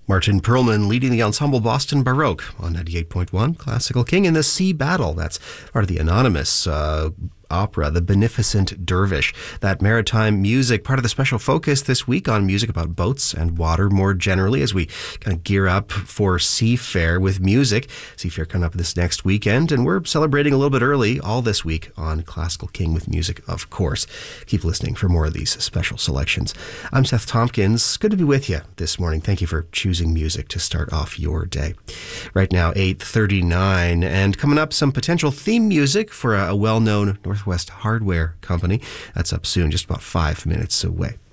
Martin Perlman leading the ensemble Boston Baroque on 98.1 Classical King in the Sea Battle. That's part of the anonymous opera, The Beneficent Dervish. That maritime music, part of the special focus this week on music about boats and water more generally as we kind of gear up for Seafair with music. Seafair coming up this next weekend, and we're celebrating a little bit early all this week on Classical King with music, of course. Keep listening for more of these special selections. I'm Seth Tompkins. Good to be with you this morning. Thank you for choosing music to start off your day. Right now, 8:39, and coming up, some potential theme music for a well-known Northwest hardware company. That's up soon, just about 5 minutes away.